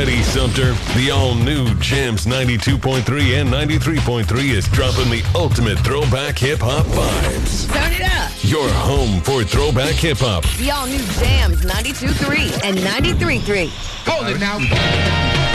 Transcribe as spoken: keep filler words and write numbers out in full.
ready, Sumter. The all-new Jams ninety-two point three and ninety-three point three is dropping the ultimate throwback hip-hop vibes. Turn it up. Your home for throwback hip-hop. The all-new Jams ninety-two point three and ninety-three point three. Hold it now.